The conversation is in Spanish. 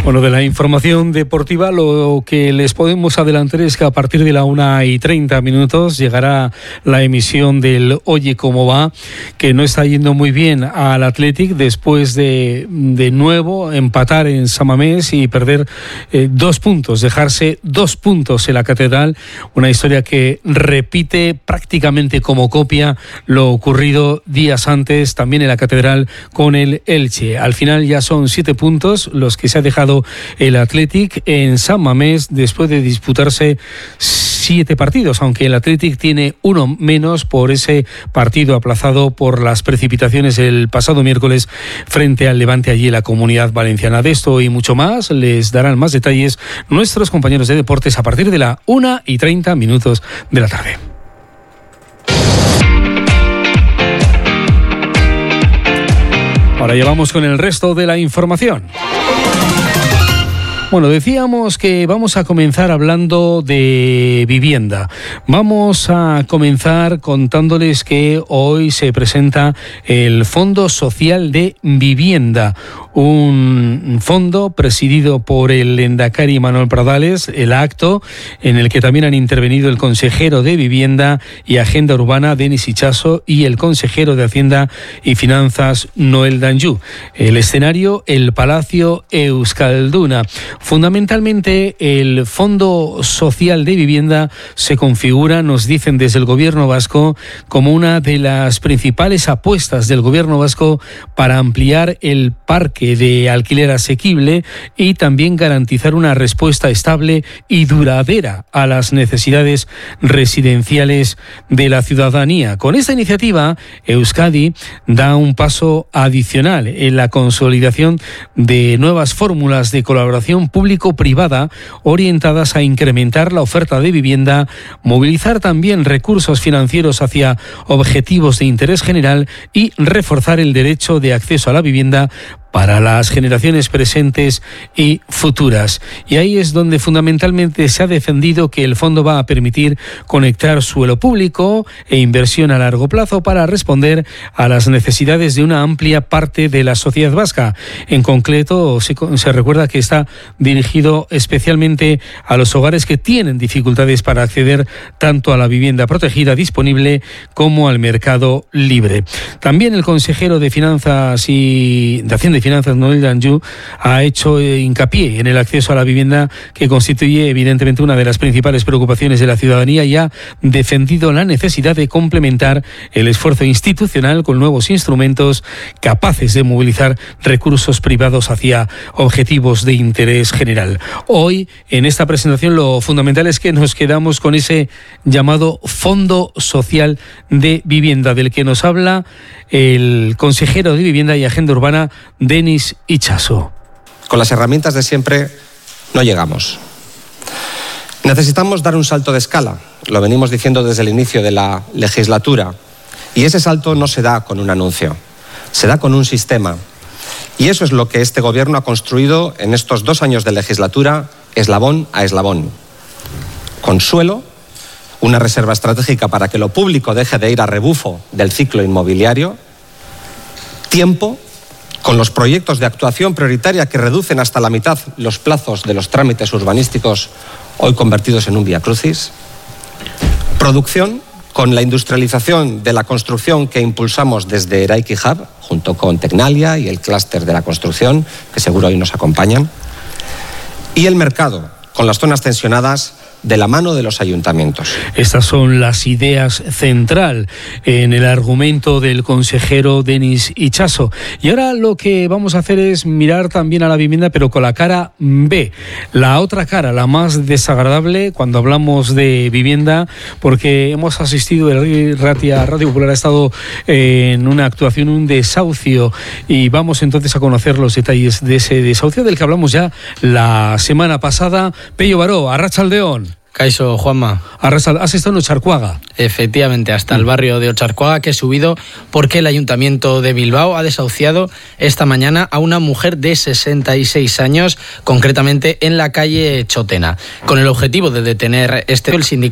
Bueno, de la información deportiva lo que les podemos adelantar es que a partir de la 1:30 llegará la emisión del Oye Cómo Va, que no está yendo muy bien al Athletic después de nuevo empatar en San Mamés y perder 2 puntos, dejarse 2 puntos en la Catedral, una historia que repite prácticamente como copia lo ocurrido días antes también en la Catedral con el Elche. Al final ya son 7 puntos los que se ha dejado el Athletic en San Mamés después de disputarse 7 partidos, aunque el Athletic tiene 1 menos por ese partido aplazado por las precipitaciones el pasado miércoles frente al Levante allí en la Comunidad Valenciana. De esto y mucho más les darán más detalles nuestros compañeros de deportes a partir de la 1:30 de la tarde. Ahora ya vamos con el resto de la información. Bueno, decíamos que vamos a comenzar hablando de vivienda. Vamos a comenzar contándoles que hoy se presenta el Fondo Social de Vivienda, un fondo presidido por el lehendakari Manuel Pradales, el acto en el que también han intervenido el consejero de Vivienda y Agenda Urbana, Denis Itxaso, y el consejero de Hacienda y Finanzas, Noel Danjou. El escenario, el Palacio Euskalduna. Fundamentalmente, el Fondo Social de Vivienda se configura, nos dicen desde el Gobierno vasco, como una de las principales apuestas del Gobierno vasco para ampliar el parque de alquiler asequible y también garantizar una respuesta estable y duradera a las necesidades residenciales de la ciudadanía. Con esta iniciativa, Euskadi da un paso adicional en la consolidación de nuevas fórmulas de colaboración público-privada orientadas a incrementar la oferta de vivienda, movilizar también recursos financieros hacia objetivos de interés general y reforzar el derecho de acceso a la vivienda para las generaciones presentes y futuras. Y ahí es donde fundamentalmente se ha defendido que el fondo va a permitir conectar suelo público e inversión a largo plazo para responder a las necesidades de una amplia parte de la sociedad vasca. En concreto, se recuerda que está dirigido especialmente a los hogares que tienen dificultades para acceder tanto a la vivienda protegida disponible como al mercado libre. También el consejero de Finanzas y de Hacienda y Finanzas, Noel Danjou, ha hecho hincapié en el acceso a la vivienda, que constituye evidentemente una de las principales preocupaciones de la ciudadanía, y ha defendido la necesidad de complementar el esfuerzo institucional con nuevos instrumentos capaces de movilizar recursos privados hacia objetivos de interés general. Hoy, en esta presentación, lo fundamental es que nos quedamos con ese llamado Fondo Social de Vivienda, del que nos habla el consejero de Vivienda y Agenda Urbana, Denis Itxaso. Con las herramientas de siempre no llegamos. Necesitamos dar un salto de escala, lo venimos diciendo desde el inicio de la legislatura, y ese salto no se da con un anuncio, se da con un sistema. Y eso es lo que este gobierno ha construido en estos 2 años de legislatura, eslabón a eslabón. Con suelo, una reserva estratégica para que lo público deje de ir a rebufo del ciclo inmobiliario, tiempo, con los proyectos de actuación prioritaria que reducen hasta la mitad los plazos de los trámites urbanísticos, hoy convertidos en un viacrucis, producción, con la industrialización de la construcción que impulsamos desde Eraiki Hub, junto con Tecnalia y el clúster de la construcción, que seguro hoy nos acompañan, y el mercado, con las zonas tensionadas, de la mano de los ayuntamientos. Estas son las ideas central en el argumento del consejero Denis Itxaso. Y ahora lo que vamos a hacer es mirar también a la vivienda, pero con la cara B, la otra cara, la más desagradable cuando hablamos de vivienda, porque hemos asistido, el Radio Popular ha estado en una actuación, un desahucio, y vamos entonces a conocer los detalles de ese desahucio del que hablamos ya la semana pasada. Pello Baró, Arratsaldeon. Kaixo, Juanma. ¿Has estado en Ocharcoaga? Efectivamente, hasta el barrio de Ocharcoaga, que he subido porque el Ayuntamiento de Bilbao ha desahuciado esta mañana a una mujer de 66 años, concretamente en la calle Chotena. Con el objetivo de detener el sindicato